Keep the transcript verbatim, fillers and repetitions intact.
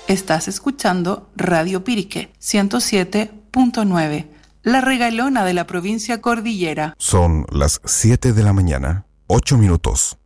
Estás escuchando Radio Pirique ciento siete punto nueve, la regalona de la provincia Cordillera. Son las siete de la mañana, ocho minutos.